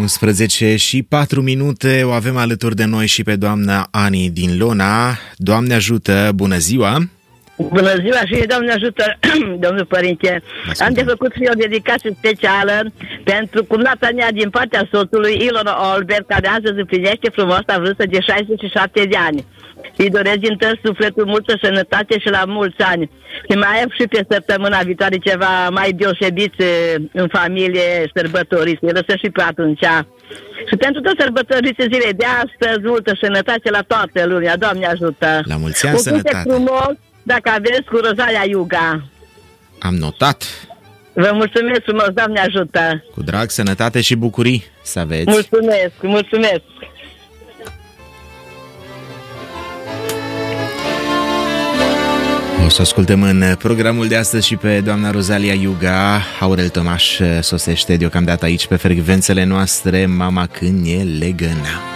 11:04. O avem alături de noi și pe doamna Ani din Lona. Doamne ajută, bună ziua! Bună ziua și Doamne ajută, domnul părinte. Am de făcut și o dedicație specială pentru cumnata mea din partea soțului, Ilona Olbert, care astăzi împlinește frumoasa vârstă de 67 de ani. Îi doresc din tot sufletul multă sănătate și la mulți ani. Și mai am și pe săptămâna viitoare ceva mai deosebit în familie sărbătoriți. Îi lăsăm și pe atunci. Și pentru toți sărbătoriții zile de astăzi, multă sănătate la toată lumea. Doamne ajută! La mulți ani, sănătate! Frumos, dacă aveți, cu Rosalia Iuga. Am notat. Vă mulțumesc frumos, Doamne ajută! Cu drag, sănătate și bucurii să aveți! Mulțumesc, mulțumesc! O să ascultăm în programul de astăzi și pe doamna Rosalia Iuga. Aurel Tomaș sosește deocamdată aici pe frecvențele noastre, Mama când e legăna.